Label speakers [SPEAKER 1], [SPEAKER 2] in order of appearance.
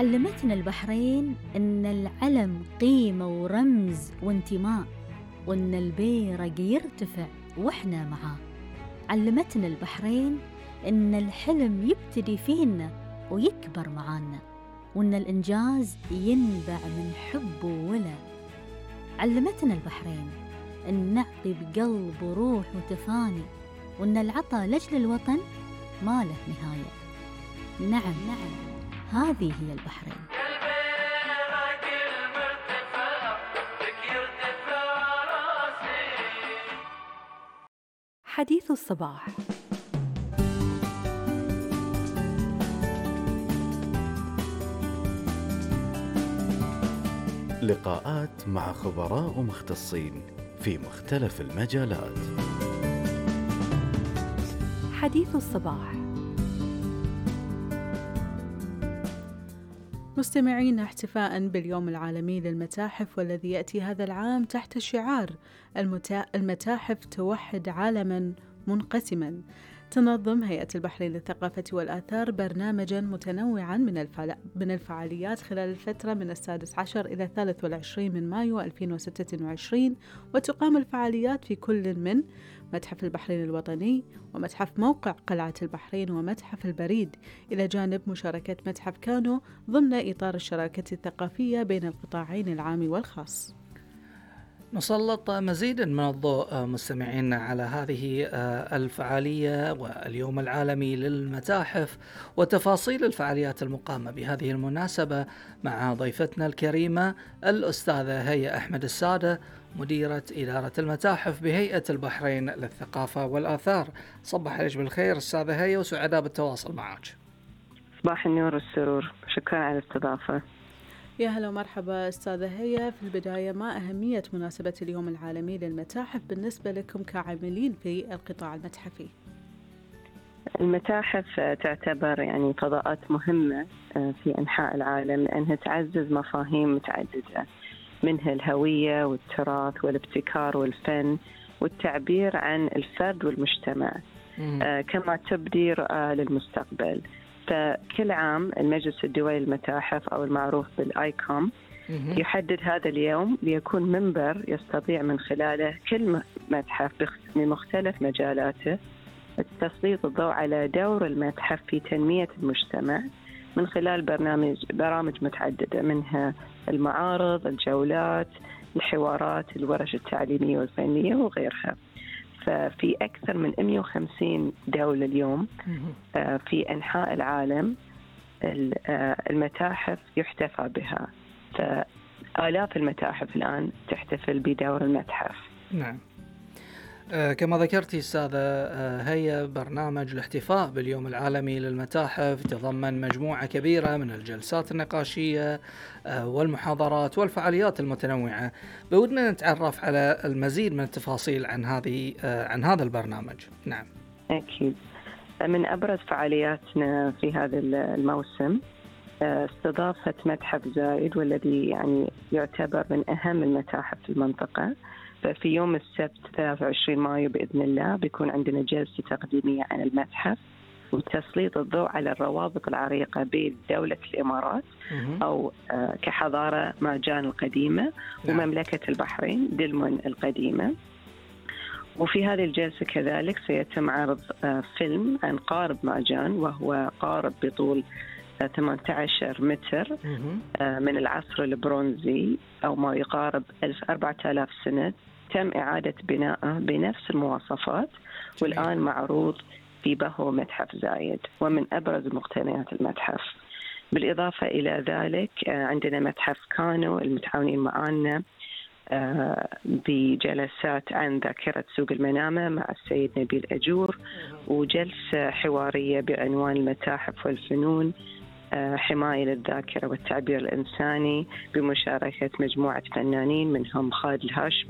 [SPEAKER 1] علمتنا البحرين إن العلم قيمة ورمز وانتماء، وإن البيرق يرتفع وإحنا معاه. علمتنا البحرين إن الحلم يبتدي فينا ويكبر معانا، وإن الإنجاز ينبع من حب وولا. علمتنا البحرين إن نعطي بقلب وروح وتفاني، وإن العطاء لأجل الوطن ما له نهاية. نعم، هذه هي البحرين.
[SPEAKER 2] حديث الصباح.
[SPEAKER 3] لقاءات مع خبراء ومختصين في مختلف المجالات.
[SPEAKER 2] حديث الصباح. مستمعين، احتفاء باليوم العالمي للمتاحف، والذي يأتي هذا العام تحت شعار المتاحف توحد عالما منقسما، تنظم هيئة البحرين للثقافة والآثار برنامجا متنوعا من الفعاليات خلال الفترة من 16 إلى 23 من مايو 2026، وتقام الفعاليات في كل من متحف البحرين الوطني ومتحف موقع قلعة البحرين ومتحف البريد، إلى جانب مشاركة متحف كانو ضمن إطار الشراكة الثقافية بين القطاعين العام والخاص.
[SPEAKER 4] نسلط مزيدا من الضوء مستمعين على هذه الفعالية واليوم العالمي للمتاحف وتفاصيل الفعاليات المقامة بهذه المناسبة مع ضيفتنا الكريمة الأستاذة هيا أحمد السادة، مديرة إدارة المتاحف بهيئة البحرين للثقافة والآثار. صباح عليك بالخير أستاذة هيا، وسعداء بالتواصل معك.
[SPEAKER 5] صباح النور والسرور، شكرا على الاستضافة.
[SPEAKER 2] يا هلا ومرحبا أستاذة هيا. في البداية، ما أهمية مناسبة اليوم العالمي للمتاحف بالنسبة لكم كعاملين في القطاع المتحفي؟
[SPEAKER 5] المتاحف تعتبر فضاءات مهمة في أنحاء العالم، لأنها تعزز مفاهيم متعددة، منها الهوية والتراث والابتكار والفن والتعبير عن الفرد والمجتمع، كما تبدي رؤى للمستقبل. فكل عام المجلس الدولي للمتاحف أو المعروف بالآيكوم يحدد هذا اليوم ليكون منبر يستطيع من خلاله كل متحف بمختلف مجالاته تسليط الضوء على دور المتحف في تنمية المجتمع من خلال برامج متعددة، منها المعارض، الجولات، الحوارات، الورش التعليمية والفنية وغيرها. ففي أكثر من 150 دولة اليوم في أنحاء العالم المتاحف يحتفى بها، فآلاف المتاحف الآن تحتفل بدور المتحف.
[SPEAKER 4] نعم. كما ذكرتي أستاذة هي، برنامج الاحتفاء باليوم العالمي للمتاحف تضمن مجموعة كبيرة من الجلسات النقاشية والمحاضرات والفعاليات المتنوعة. بودنا نتعرف على المزيد من التفاصيل عن هذا البرنامج. نعم.
[SPEAKER 5] أكيد. من أبرز فعالياتنا في هذا الموسم استضافة متحف زايد، والذي يعتبر من أهم المتاحف في المنطقة. ففي يوم السبت 23 مايو بإذن الله بيكون عندنا جلسة تقديمية عن المتحف وتسليط الضوء على الروابط العريقة بين دولة الإمارات أو كحضارة ماجان القديمة ومملكة البحرين دلمن القديمة. وفي هذه الجلسة كذلك سيتم عرض فيلم عن قارب ماجان، وهو قارب بطول 18 متر من العصر البرونزي أو ما يقارب 4000 سنة، تم إعادة بناءه بنفس المواصفات، والآن معروض في بهو متحف زايد ومن أبرز مقتنيات المتحف. بالإضافة إلى ذلك عندنا متحف كانو المتعاونين معنا بجلسات عن ذاكرة سوق المنامة مع السيد نبيل أجور، وجلسة حوارية بعنوان المتاحف والفنون حماية للذاكرة والتعبير الإنساني بمشاركة مجموعة فنانين منهم خالد الهاشمي